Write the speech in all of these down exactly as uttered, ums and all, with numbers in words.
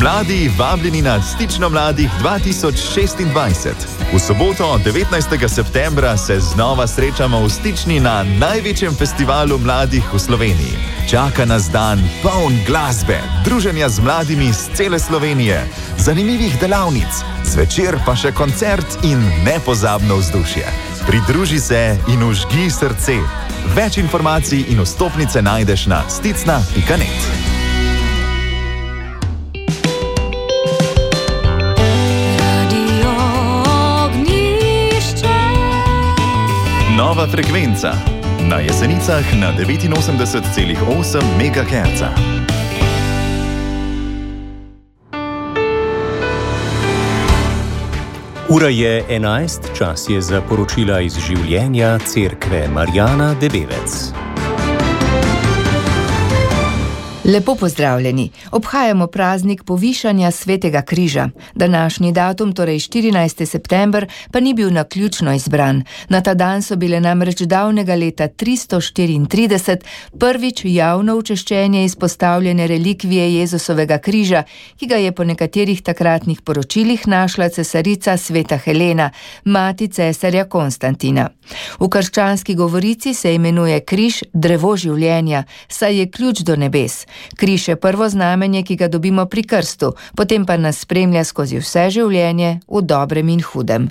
Mladi vabljeni na Stično mladih dva tisoč šestindvajset. V soboto, devetnajstega septembra, se znova srečamo v Stični na največjem festivalu mladih v Sloveniji. Čaka nas dan poln glasbe, druženja z mladimi z cele Slovenije, zanimivih delavnic, zvečer pa še koncert in nepozabno vzdušje. Pridruži se in užgi srce. Več informacij in vstopnice najdeš na sticna pika net. Nova frekvenca na Jesenicah na devetinosemdeset celih osem megaherca. Ura je enajst, čas je za poročila iz življenja cerkve Marjana Debevec. Lepo pozdravljeni. Obhajamo praznik povišanja Svetega križa. Današnji datum, torej štirinajsti september, pa ni bil naključno izbran. Na ta dan so bile namreč davnega leta tristo štiriintrideset prvič javno učeščenje izpostavljene relikvije Jezusovega križa, ki ga je po nekaterih takratnih poročilih našla cesarica Sveta Helena, mati cesarja Konstantina. V krščanski govorici se imenuje križ drevo življenja, saj je ključ do nebes. Križ je prvo znamenje, ki ga dobimo pri krstu, potem pa nas spremlja skozi vse življenje, v dobrem in hudem.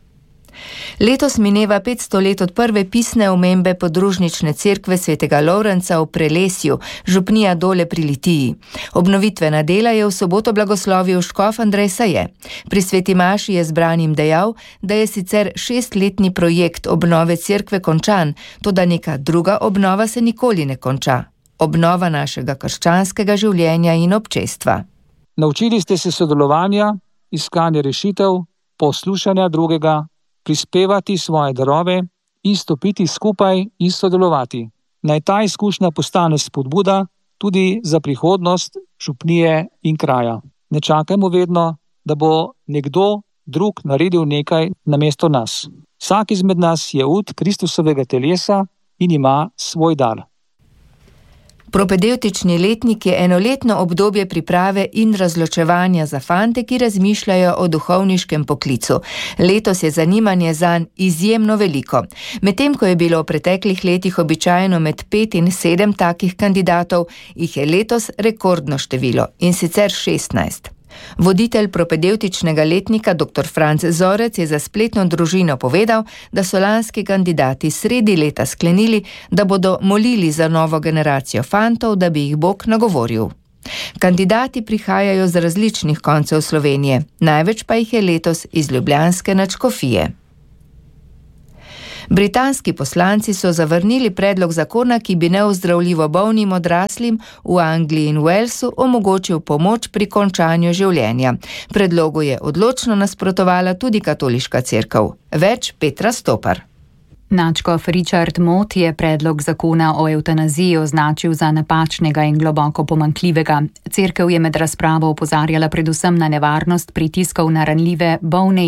Letos mineva petsto let od prve pisne omembe podružnične cerkve svetega Lovrenca v Prelesju, župnija Dole pri Litiji. Obnovitvena dela je v soboto blagoslovil škof Andrej Saje. Pri sveti maši je zbranim dejal, da je sicer šestletni projekt obnove cerkve končan, toda neka druga obnova se nikoli ne konča. Obnova našega krščanskega življenja in občestva. Naučili ste se sodelovanja, iskanja rešitev, poslušanja drugega, prispevati svoje darove in stopiti skupaj in sodelovati. Naj ta izkušnja postane spodbuda tudi za prihodnost župnije in kraja. Ne čakajmo vedno, da bo nekdo drug naredil nekaj namesto nas. Vsak izmed nas je ud Kristusovega telesa in ima svoj dar. Propedevtični letnik je enoletno obdobje priprave in razločevanja za fante, ki razmišljajo o duhovniškem poklicu. Letos je zanimanje zanj izjemno veliko. Medtem ko je bilo v preteklih letih običajno med pet in sedem takih kandidatov, jih je letos rekordno število, in sicer šestnajst. Voditelj propedevtičnega letnika dr. Franc Zorec je za spletno družino povedal, da so lanski kandidati sredi leta sklenili, da bodo molili za novo generacijo fantov, da bi jih Bog nagovoril. Kandidati prihajajo z različnih koncev Slovenije, največ pa jih je letos iz ljubljanske nadškofije. Britanski poslanci so zavrnili predlog zakona, ki bi neozdravljivo bolnim odraslim v Angliji in Walesu omogočil pomoč pri končanju življenja. Predlogu je odločno nasprotovala tudi katoliška cerkev. Več Petra Stopar. Nadškof Richard Mott je predlog zakona o evtanaziji označil za napačnega in globoko pomanjkljivega. Cerkev je med razpravo opozarjala predvsem na nevarnost pritiskov na ranljive, bolne